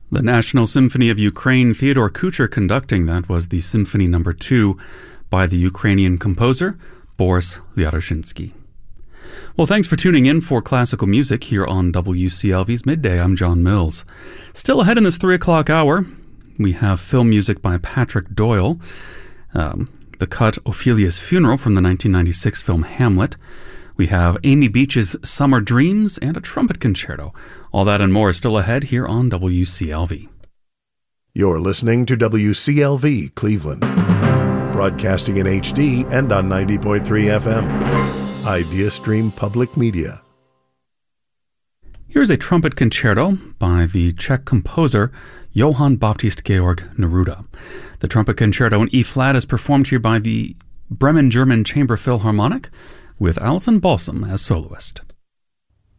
The National Symphony of Ukraine, Theodore Kucher conducting that, was the Symphony No. 2 by the Ukrainian composer Boris Lyaroshinsky. Well, thanks for tuning in for classical music here on WCLV's Midday. I'm John Mills. Still ahead in this 3 o'clock hour, we have film music by Patrick Doyle, the cut Ophelia's Funeral from the 1996 film Hamlet. We have Amy Beach's Summer Dreams and a trumpet concerto. All that and more is still ahead here on WCLV. You're listening to WCLV Cleveland, broadcasting in HD and on 90.3 FM. IdeaStream Public Media. Here's a trumpet concerto by the Czech composer Johann Baptist Georg Neruda. The trumpet concerto in E-flat is performed here by the Bremen German Chamber Philharmonic with Alison Balsam as soloist.